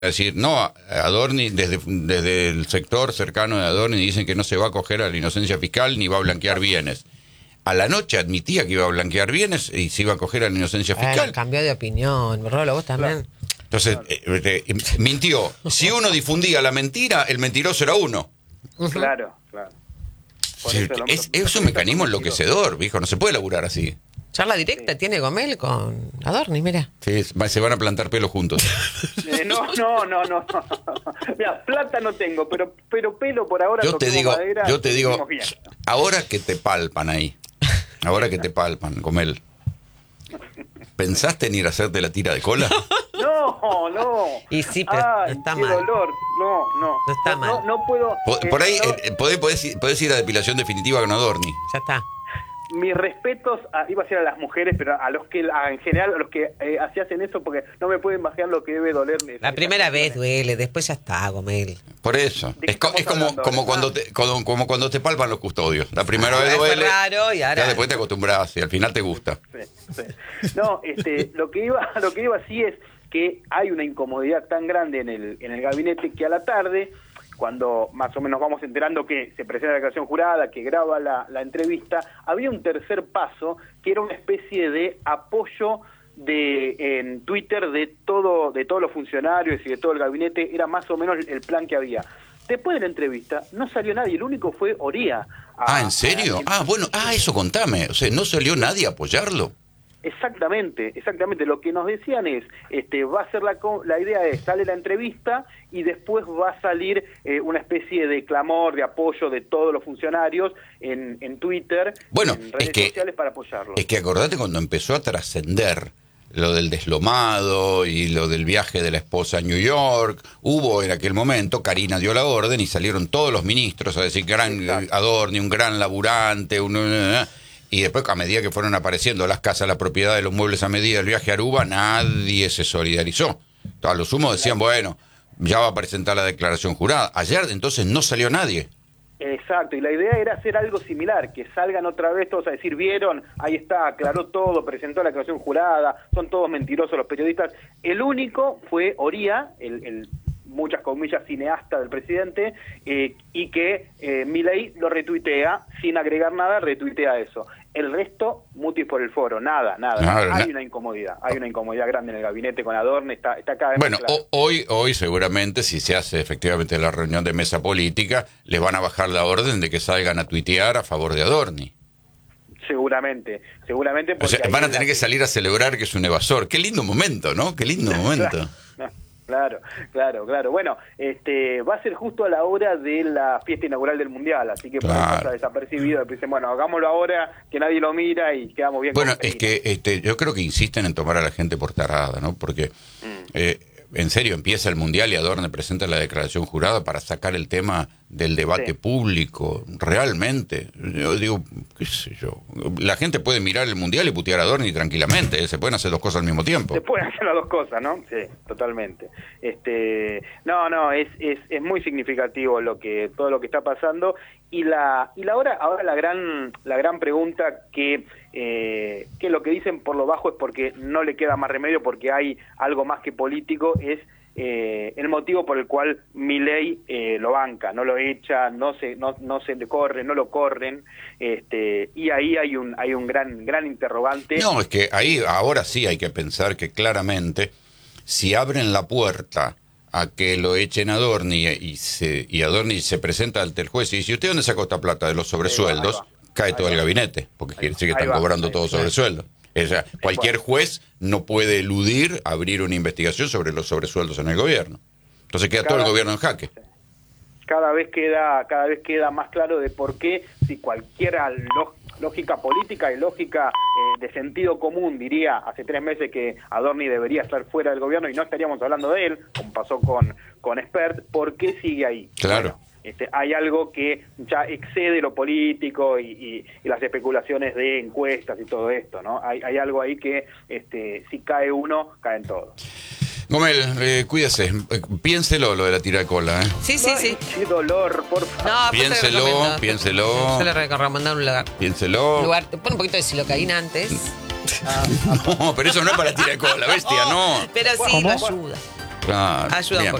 decir, no, Adorni, desde el sector cercano de Adorni dicen que no se va a acoger a la inocencia fiscal ni va a blanquear bienes. A la noche admitía que iba a blanquear bienes y se iba a acoger a la inocencia fiscal. Cambió de opinión, Rolo, vos también. Entonces, mintió. Si uno difundía la mentira, el mentiroso era uno. Claro. Sí, es un mecanismo enloquecedor, viejo, no se puede laburar así. Charla directa tiene Gomel con Adorni, mira. Sí, se van a plantar pelo juntos. No. Mira, plata no tengo, pero pelo por ahora. Yo te digo, bien. ahora que te palpan ahí, Gomel, ¿pensaste en ir a hacerte la tira de cola? No. Y sí, pero está qué mal. dolor. No. No está mal. No puedo. Por ahí podés ir a depilación definitiva con Adorni. Ya está. Mis respetos, iba a decir a las mujeres, pero a los que, en general, a los que así hacen eso, porque no me pueden imaginar lo que debe dolerles. La primera vez duele, después ya está, Gomel. Por eso. Es como cuando te palpan los custodios. La primera vez Fue duele. raro y ahora. Ya después te acostumbras y al final te gusta. Sí. No, lo que iba sí es que hay una incomodidad tan grande en el gabinete que a la tarde, cuando más o menos vamos enterando que se presenta la declaración jurada, que graba la entrevista, había un tercer paso que era una especie de apoyo en Twitter de todos los funcionarios y de todo el gabinete. Era más o menos el plan que había. Después de la entrevista no salió nadie, el único fue Oría. ¿En serio? Eso contame. O sea, ¿no salió nadie a apoyarlo? Exactamente. Lo que nos decían es, va a ser la idea es, sale la entrevista y después va a salir una especie de clamor, de apoyo de todos los funcionarios en Twitter, en redes sociales para apoyarlo. Es que acordate cuando empezó a trascender lo del deslomado y lo del viaje de la esposa a New York, hubo en aquel momento, Karina dio la orden y salieron todos los ministros a decir Adorni, un gran laburante, y después, a medida que fueron apareciendo las casas, la propiedad de los muebles a medida, el viaje a Aruba, nadie se solidarizó. A lo sumo decían, bueno, ya va a presentar la declaración jurada. Ayer, entonces, no salió nadie. Exacto, y la idea era hacer algo similar, que salgan otra vez todos a decir, vieron, ahí está, aclaró todo, presentó la declaración jurada, son todos mentirosos los periodistas. El único fue Oría, el muchas comillas cineasta del presidente, y que Milei lo retuitea, sin agregar nada, retuitea eso. El resto, mutis por el foro, nada. Hay una incomodidad grande en el gabinete con Adorni, está cada vez bueno, más claro. Hoy seguramente, si se hace efectivamente la reunión de mesa política, les van a bajar la orden de que salgan a tuitear a favor de Adorni. Seguramente. O sea, van a tener que salir a celebrar que es un evasor. Qué lindo momento, ¿no? Qué lindo momento. Claro. Bueno, va a ser justo a la hora de la fiesta inaugural del Mundial, así que pasa desapercibido. Dicen, bueno, hagámoslo ahora, que nadie lo mira y quedamos bien. Bueno, es que yo creo que insisten en tomar a la gente por tarada, ¿no? Porque, en serio, empieza el Mundial y Adorni presenta la declaración jurada para sacar el tema del debate público. Realmente, yo digo, qué sé yo, la gente puede mirar el Mundial y putear a Adorni tranquilamente, se pueden hacer dos cosas al mismo tiempo. Se pueden hacer las dos cosas, ¿no? Sí, totalmente. Es muy significativo todo lo que está pasando y ahora la gran pregunta que lo que dicen por lo bajo es porque no le queda más remedio, porque hay algo más que político, es el motivo por el cual Milei lo banca, no lo echa, no se le corre, no lo corren, y ahí hay un gran interrogante. No, es que ahí ahora sí hay que pensar que claramente si abren la puerta a que lo echen a Adorni y Adorni se presenta ante el juez y dice, ¿usted dónde sacó esta plata de los sobresueldos? Cae todo el gabinete, porque quiere decir que están cobrando todo sobresueldo. O sea, cualquier juez no puede eludir abrir una investigación sobre los sobresueldos en el gobierno. Entonces queda todo el gobierno en jaque. Cada vez queda más claro de por qué, si cualquier lógica política y lógica de sentido común diría hace 3 meses que Adorni debería estar fuera del gobierno y no estaríamos hablando de él, como pasó con Espert, ¿por qué sigue ahí? Claro. Bueno, hay algo que ya excede lo político y las especulaciones de encuestas y todo esto, ¿no? Hay algo ahí que si cae uno, caen todos. Gomel, cuídese, piénselo lo de la tira de cola, ¿eh? Sí. Qué dolor, por favor. No, piénselo. Yo le recomiendo un lugar. Piénselo. Pon un poquito de silocaína antes. No, pero eso no es para tira de cola, bestia, no. Pero sí, lo ayuda. Claro, Ayuda un bien.